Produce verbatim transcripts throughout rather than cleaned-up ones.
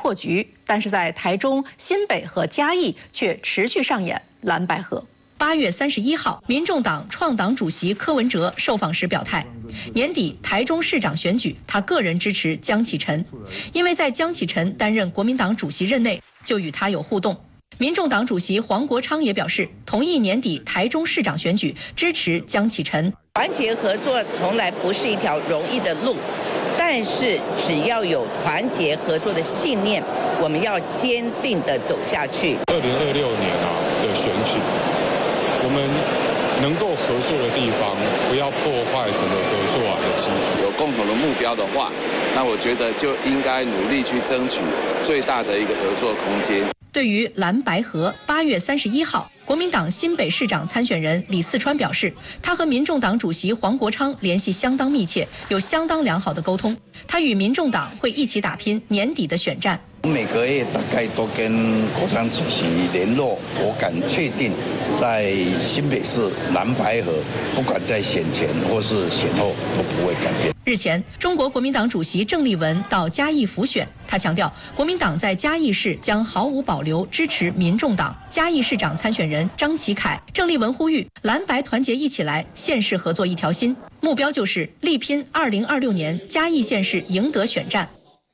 破局，但是在台中、新北和嘉义却持续上演蓝白合。八月三十一号，民众党创党主席柯文哲受访时表态，年底台中市长选举，他个人支持江启臣，因为在江启臣担任国民党主席任内就与他有互动。民众党主席黄国昌也表示，同意年底台中市长选举，支持江启臣。 团结合作从来不是一条容易的路，但是只要有团结合作的信念，我们要坚定地走下去。 二零二六年啊的选举，我们能够合作的地方，不要破坏整个合作啊的基础。 有共同的目标的话，那我觉得就应该努力去争取最大的一个合作空间。 对于蓝白合，八月三十一号，国民党新北市长参选人李四川表示，他和民众党主席黄国昌联系相当密切，有相当良好的沟通。他与民众党会一起打拼年底的选战。 每个月大概都跟国昌主席联络，我敢确定，在新北市蓝白合，不管在选前或是选后都不会改变。 日前，中国国民党主席郑丽文到嘉义辅选，他强调，国民党在嘉义市将毫无保留支持民众党。嘉义市长参选人张启凯，郑丽文呼吁蓝白团结一起来，县市合作一条心，目标就是力拼二零二六年嘉义县市赢得选战。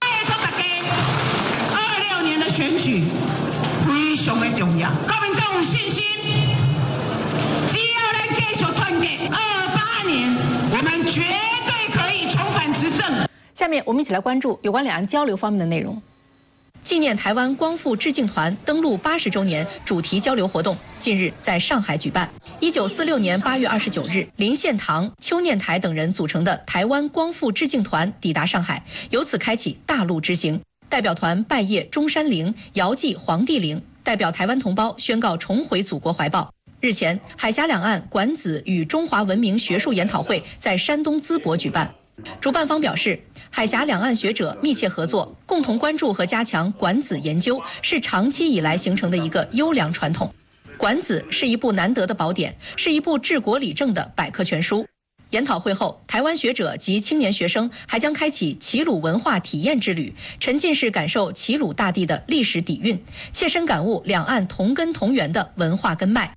二六年的选举非常的重要，国民党有信心，只要咱继续团结，二八年我们绝对可以重返执政。 下面我们一起来关注有关两岸交流方面的内容。纪念台湾光复致敬团登陆八十周年主题交流活动近日在上海举办。一九四六年八月二十九日，林献堂、邱念台等人组成的台湾光复致敬团抵达上海，由此开启大陆之行。代表团拜谒中山陵、遥祭皇帝陵，代表台湾同胞宣告重回祖国怀抱。日前，海峡两岸管子与中华文明学术研讨会在山东淄博举办。主办方表示，海峡两岸学者密切合作，共同关注和加强管子研究，是长期以来形成的一个优良传统。管子是一部难得的宝典，是一部治国理政的百科全书。研讨会后，台湾学者及青年学生还将开启齐鲁文化体验之旅，沉浸式感受齐鲁大地的历史底蕴，切身感悟两岸同根同源的文化根脉。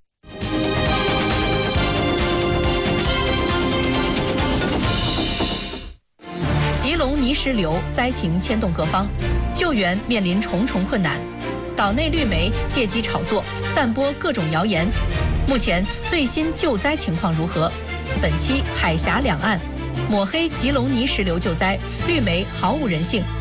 吉隆泥石流灾情牵动各方，救援面临重重困难。岛内绿媒借机炒作，散播各种谣言。目前最新救灾情况如何？本期海峡两岸抹黑吉隆泥石流救灾，绿媒毫无人性。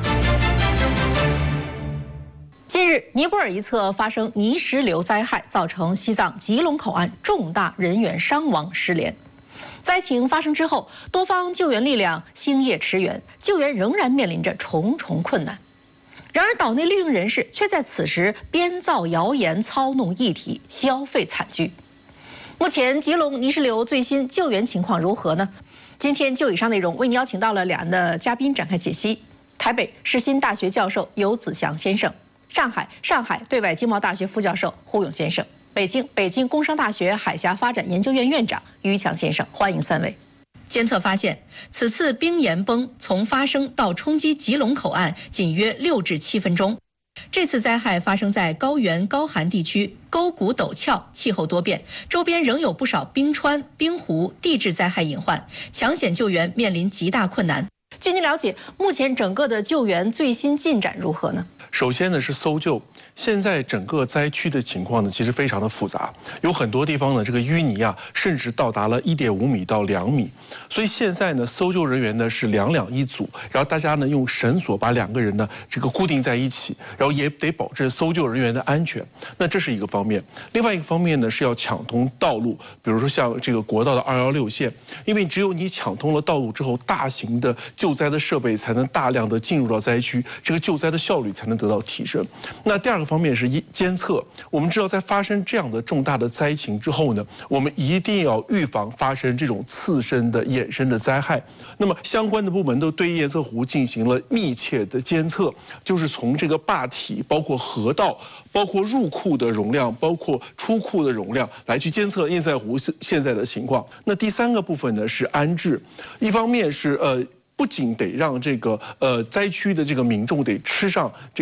近日，尼泊尔一侧发生泥石流灾害，造成西藏吉隆口岸重大人员伤亡失联。灾情发生之后，多方救援力量星夜驰援，救援仍然面临着重重困难。然而，岛内绿营人士却在此时编造谣言，操弄议题，消费惨剧。目前吉隆泥石流最新救援情况如何呢？今天就以上内容为您邀请到了两岸的嘉宾展开解析。台北世新大学教授游子祥先生，上海上海对外经贸大学副教授胡勇先生，北京北京工商大学海峡发展研究院院长于强先生，欢迎三位。监测发现，此次冰岩崩从发生到冲击吉隆口岸仅约六至七分钟。这次灾害发生在高原高寒地区，沟谷陡峭，气候多变，周边仍有不少冰川、冰湖、地质灾害隐患，抢险救援面临极大困难。据您了解，目前整个的救援最新进展如何呢？ 首先呢是搜救，现在整个灾区的情况呢其实非常的复杂，有很多地方呢这个淤泥啊甚至到达了一点五米到两米，所以现在呢搜救人员呢是两两一组，然后大家呢用绳索把两个人呢这个固定在一起，然后也得保证搜救人员的安全。那这是一个方面，另外一个方面呢是要抢通道路，比如说像这个国道的二幺六线，因为只有你抢通了道路之后，大型的救灾的设备才能大量的进入到灾区，这个救灾的效率才能得到提升。那第二个方面是监测，我们知道在发生这样的重大的灾情之后呢，我们一定要预防发生这种次生的衍生的灾害。那么相关的部门都对堰塞湖进行了密切的监测，就是从这个坝体，包括河道，包括入库的容量，包括出库的容量，来去监测堰塞湖现在的情况。那第三个部分呢是安置，一方面是呃。不仅得让这个呃灾区的这个民众得吃上这